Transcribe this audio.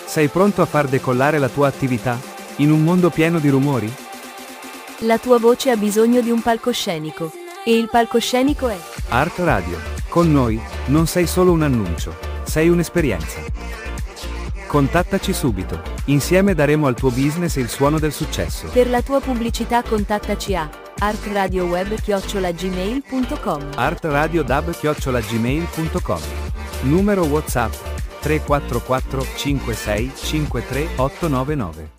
Sei pronto a far decollare la tua attività? In un mondo pieno di rumori? La tua voce ha bisogno di un palcoscenico. E il palcoscenico è Art Radio. Con noi, non sei solo un annuncio, sei un'esperienza. Contattaci subito. Insieme daremo al tuo business il suono del successo. Per la tua pubblicità contattaci a artradioweb@gmail.com. artradiodab@gmail.com. Numero WhatsApp 344 56 53 899.